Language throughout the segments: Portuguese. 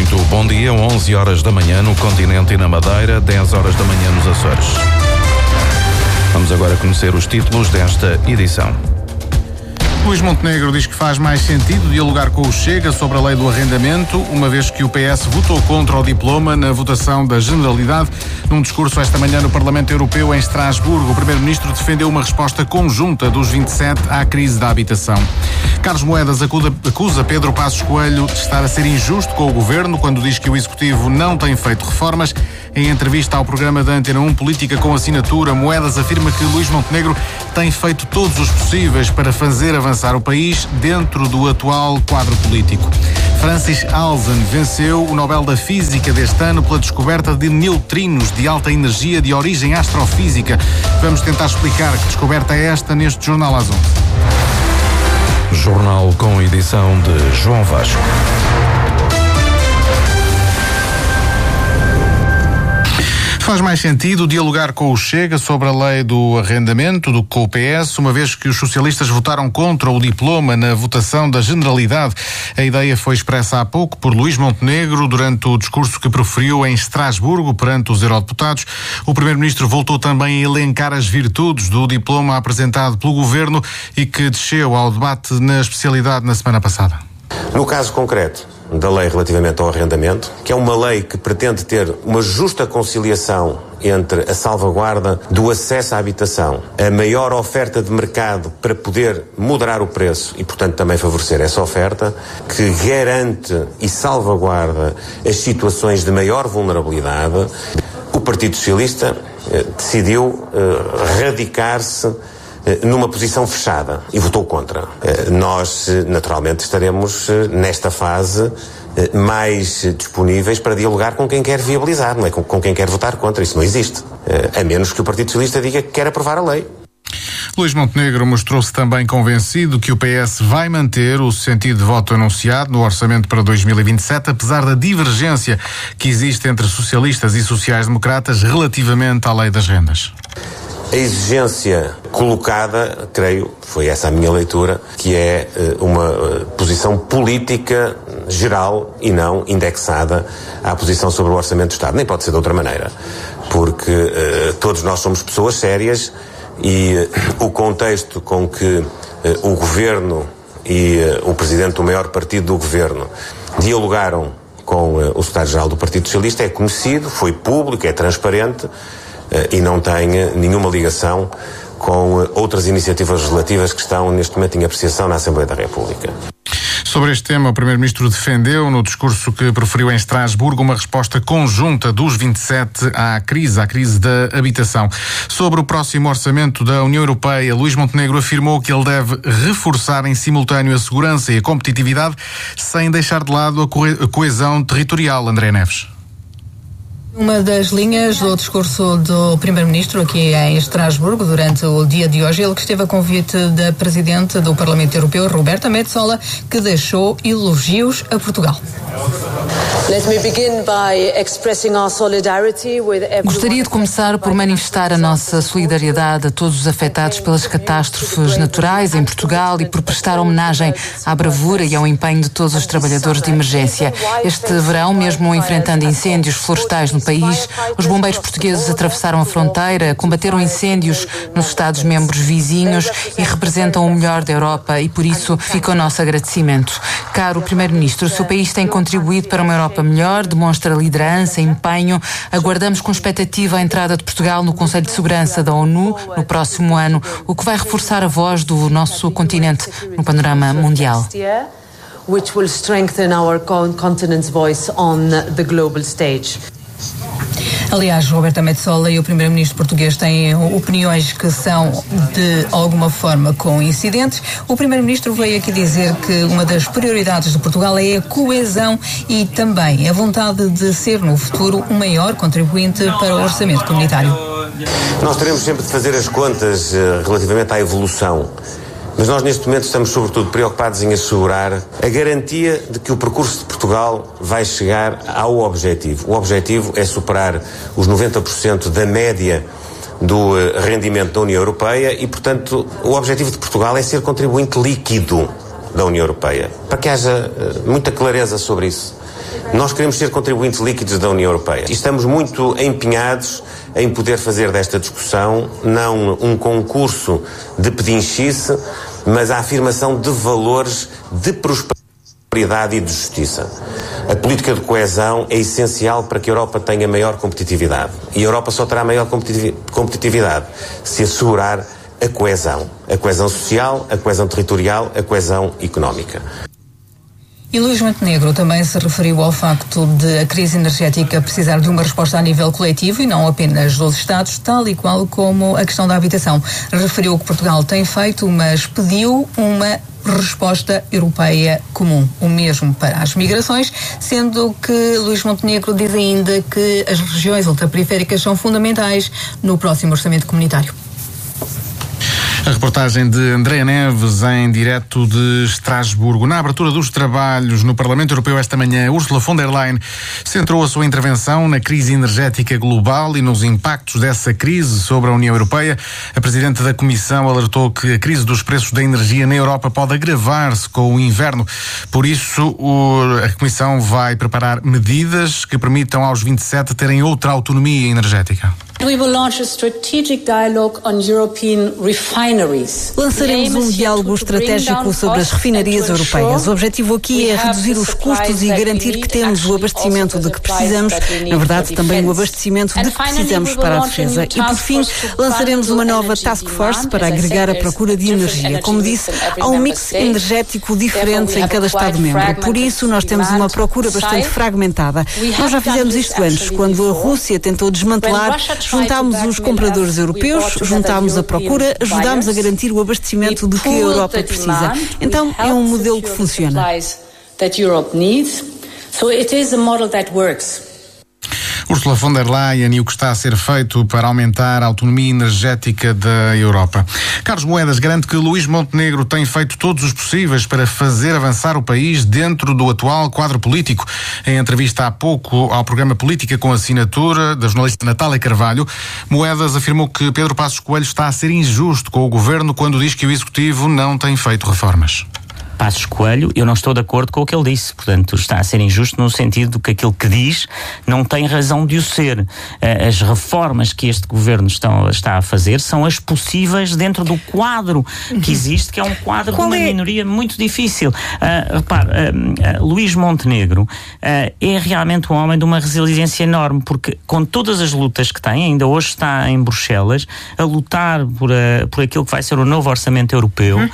Muito bom dia, 11 horas da manhã no continente e na Madeira, 10 horas da manhã nos Açores. Vamos agora conhecer os títulos desta edição. Luís Montenegro diz que faz mais sentido dialogar com o Chega sobre a lei do arrendamento, uma vez que o PS votou contra o diploma na votação da Generalidade. Num discurso esta manhã no Parlamento Europeu em Estrasburgo, o Primeiro-Ministro defendeu uma resposta conjunta dos 27 à crise da habitação. Carlos Moedas acusa Pedro Passos Coelho de estar a ser injusto com o Governo quando diz que o Executivo não tem feito reformas. Em entrevista ao programa da Antena 1 Política com Assinatura, Moedas afirma que Luís Montenegro tem feito todos os possíveis para fazer avançar o país dentro do atual quadro político. Francis Alzen venceu o Nobel da Física deste ano pela descoberta de neutrinos de alta energia de origem astrofísica. Vamos tentar explicar que descoberta é esta neste Jornal às 11. Jornal com edição de João Vasco. Faz mais sentido dialogar com o Chega sobre a lei do arrendamento do que com o PS, uma vez que os socialistas votaram contra o diploma na votação da Generalidade. A ideia foi expressa há pouco por Luís Montenegro durante o discurso que proferiu em Estrasburgo perante os eurodeputados. O Primeiro-Ministro voltou também a elencar as virtudes do diploma apresentado pelo Governo e que desceu ao debate na especialidade na semana passada. No caso concreto da lei relativamente ao arrendamento, que é uma lei que pretende ter uma justa conciliação entre a salvaguarda do acesso à habitação, a maior oferta de mercado para poder moderar o preço e, portanto, também favorecer essa oferta, que garante e salvaguarda as situações de maior vulnerabilidade, o Partido Socialista decidiu radicar-se numa posição fechada e votou contra. Nós, naturalmente, estaremos nesta fase mais disponíveis para dialogar com quem quer viabilizar, não é com quem quer votar contra. Isso não existe. A menos que o Partido Socialista diga que quer aprovar a lei. Luís Montenegro mostrou-se também convencido que o PS vai manter o sentido de voto anunciado no orçamento para 2027, apesar da divergência que existe entre socialistas e sociais-democratas relativamente à lei das rendas. A exigência colocada, creio, foi essa a minha leitura, que é uma posição política geral e não indexada à posição sobre o Orçamento do Estado. Nem pode ser de outra maneira, porque todos nós somos pessoas sérias e o contexto com que o Governo e o Presidente do maior partido do Governo dialogaram com o Secretário-Geral do Partido Socialista é conhecido, foi público, é transparente, e não tem nenhuma ligação com outras iniciativas legislativas que estão neste momento em apreciação na Assembleia da República. Sobre este tema, o Primeiro-Ministro defendeu, no discurso que proferiu em Estrasburgo, uma resposta conjunta dos 27 à crise da habitação. Sobre o próximo orçamento da União Europeia, Luís Montenegro afirmou que ele deve reforçar em simultâneo a segurança e a competitividade, sem deixar de lado a coesão territorial. André Neves. Uma das linhas do discurso do Primeiro-Ministro aqui em Estrasburgo durante o dia de hoje, ele que esteve a convite da Presidente do Parlamento Europeu, Roberta Metsola, que deixou elogios a Portugal. Gostaria de começar por manifestar a nossa solidariedade a todos os afetados pelas catástrofes naturais em Portugal e por prestar homenagem à bravura e ao empenho de todos os trabalhadores de emergência. Este verão, mesmo enfrentando incêndios florestais no país, os bombeiros portugueses atravessaram a fronteira, combateram incêndios nos Estados-membros vizinhos e representam o melhor da Europa e por isso fica o nosso agradecimento. Caro Primeiro-Ministro, o seu país tem contribuído para uma Europa melhor, demonstra liderança e empenho. Aguardamos com expectativa a entrada de Portugal no Conselho de Segurança da ONU no próximo ano, o que vai reforçar a voz do nosso continente no panorama mundial. Which will strengthen our continent's voice on the global stage. Aliás, Roberta Metsola e o Primeiro-Ministro português têm opiniões que são, de alguma forma, coincidentes. O Primeiro-Ministro veio aqui dizer que uma das prioridades de Portugal é a coesão e também a vontade de ser, no futuro, o maior contribuinte para o orçamento comunitário. Nós teremos sempre de fazer as contas relativamente à evolução. Mas nós neste momento estamos sobretudo preocupados em assegurar a garantia de que o percurso de Portugal vai chegar ao objetivo. O objetivo é superar os 90% da média do rendimento da União Europeia e, portanto, o objetivo de Portugal é ser contribuinte líquido da União Europeia. Para que haja muita clareza sobre isso. Nós queremos ser contribuintes líquidos da União Europeia e estamos muito empenhados em poder fazer desta discussão não um concurso de pedinchice, mas a afirmação de valores de prosperidade e de justiça. A política de coesão é essencial para que a Europa tenha maior competitividade. E a Europa só terá maior competitividade se assegurar a coesão social, a coesão territorial, a coesão económica. E Luís Montenegro também se referiu ao facto de a crise energética precisar de uma resposta a nível coletivo e não apenas dos Estados, tal e qual como a questão da habitação. Referiu o que Portugal tem feito, mas pediu uma resposta europeia comum, o mesmo para as migrações, sendo que Luís Montenegro diz ainda que as regiões ultraperiféricas são fundamentais no próximo orçamento comunitário. A reportagem de Andréa Neves em direto de Estrasburgo. Na abertura dos trabalhos no Parlamento Europeu esta manhã, Ursula von der Leyen centrou a sua intervenção na crise energética global e nos impactos dessa crise sobre a União Europeia. A Presidente da Comissão alertou que a crise dos preços da energia na Europa pode agravar-se com o inverno. Por isso, a Comissão vai preparar medidas que permitam aos 27 terem outra autonomia energética. We will launch a strategic dialogue on European refineries. Lançaremos um diálogo estratégico sobre as refinarias europeias. O objetivo aqui é reduzir os custos e garantir que temos o abastecimento de que precisamos, na verdade também o abastecimento de que precisamos para a defesa. E por fim, lançaremos uma nova task force para agregar a procura de energia. Como disse, há um mix energético diferente em cada Estado-membro. Por isso, nós temos uma procura bastante fragmentada. Nós já fizemos isto antes, quando a Rússia tentou desmantelar. Juntámos os compradores europeus, juntámos a procura, ajudámos a garantir o abastecimento de que a Europa precisa. Então, é um modelo que funciona. Ursula von der Leyen e o que está a ser feito para aumentar a autonomia energética da Europa. Carlos Moedas garante que Luís Montenegro tem feito todos os possíveis para fazer avançar o país dentro do atual quadro político. Em entrevista há pouco ao programa Política com assinatura da jornalista Natália Carvalho, Moedas afirmou que Pedro Passos Coelho está a ser injusto com o governo quando diz que o Executivo não tem feito reformas. Passos Coelho, eu não estou de acordo com o que ele disse, portanto está a ser injusto no sentido que aquilo que diz não tem razão de o ser. As reformas que este governo está a fazer são as possíveis dentro do quadro que existe, que é um quadro de uma minoria muito difícil. Luís Montenegro é realmente um homem de uma resiliência enorme, porque com todas as lutas que tem, ainda hoje está em Bruxelas a lutar por aquilo que vai ser o novo orçamento europeu.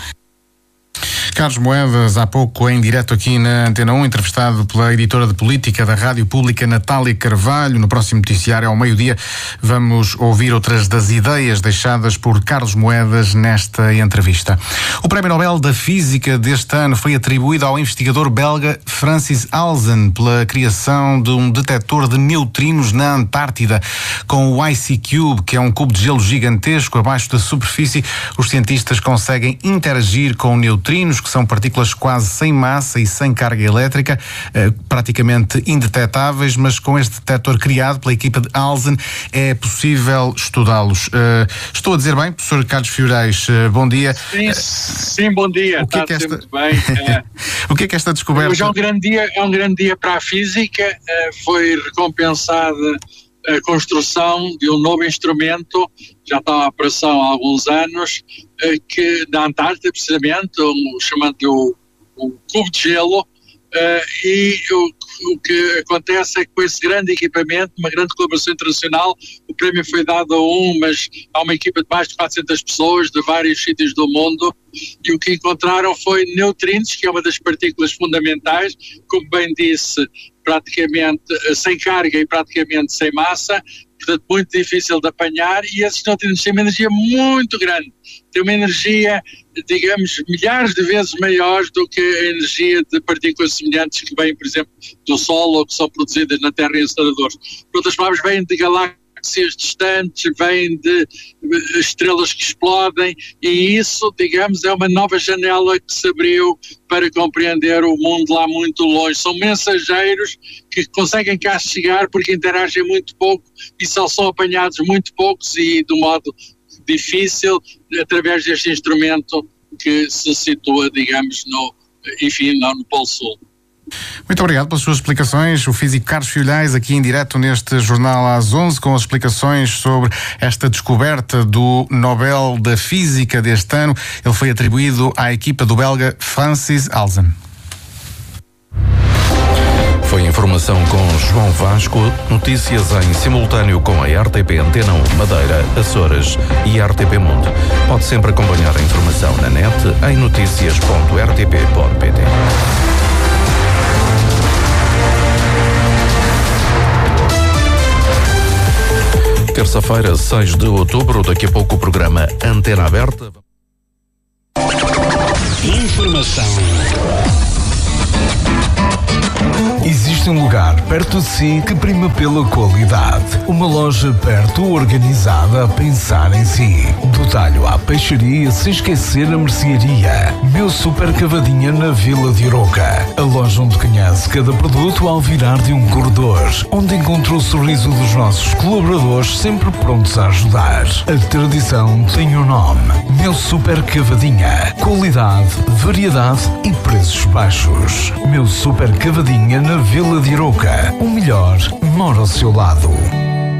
Carlos Moedas, há pouco em direto aqui na Antena 1, entrevistado pela editora de política da Rádio Pública, Natália Carvalho. No próximo noticiário, ao meio-dia, vamos ouvir outras das ideias deixadas por Carlos Moedas nesta entrevista. O Prémio Nobel da Física deste ano foi atribuído ao investigador belga Francis Halzen pela criação de um detector de neutrinos na Antártida. Com o Icy Cube, que é um cubo de gelo gigantesco abaixo da superfície, os cientistas conseguem interagir com neutrinos, que são partículas quase sem massa e sem carga elétrica, praticamente indetetáveis, mas com este detector criado pela equipa de Halzen é possível estudá-los. Estou a dizer bem, professor Carlos Fioreis, bom dia. Sim, bom dia. Está a muito bem. O que é que esta descoberta... Hoje é um grande dia para a física. Foi recompensada a construção de um novo instrumento, já está em operação há alguns anos, que na Antártida, precisamente, chamado-lhe o cubo de gelo, e o que acontece é que com esse grande equipamento, uma grande colaboração internacional, o prémio foi dado mas há uma equipa de mais de 400 pessoas de vários sítios do mundo, e o que encontraram foi neutrinos, que é uma das partículas fundamentais, como bem disse, praticamente sem carga e praticamente sem massa, portanto muito difícil de apanhar, e esses neutrinos têm uma energia muito grande, têm uma energia, digamos, milhares de vezes maior do que a energia de partículas semelhantes que vêm, por exemplo, do Sol ou que são produzidas na Terra em aceleradores. Por outras palavras, vêm de galáxias distantes, vêm de estrelas que explodem, e isso, digamos, é uma nova janela que se abriu para compreender o mundo lá muito longe. São mensageiros que conseguem cá chegar porque interagem muito pouco e só são apanhados muito poucos e de um modo difícil através deste instrumento que se situa, digamos, no Polo Sul. Muito obrigado pelas suas explicações. O físico Carlos Filhais, aqui em direto neste Jornal às 11, com as explicações sobre esta descoberta do Nobel da Física deste ano. Ele foi atribuído à equipa do belga Francis Alzen. Foi informação com João Vasco, notícias em simultâneo com a RTP Antena 1 Madeira, Açores e RTP Mundo. Pode sempre acompanhar a informação na net em noticias.rtp.pt. Terça-feira, 6 de outubro, daqui a pouco o programa Antena Aberta. Informação. Existe um lugar perto de si que prima pela qualidade. Uma loja perto, organizada, a pensar em si. Do talho à peixaria, sem esquecer a mercearia. Meu Super Cavadinha na Vila de Arouca. A loja onde conhece cada produto ao virar de um corredor. Onde encontra o sorriso dos nossos colaboradores, sempre prontos a ajudar. A tradição tem um nome. Meu Super Cavadinha. Qualidade, variedade e preços baixos. Meu Super Cavadinha na Vila de Arouca. O melhor mora ao seu lado.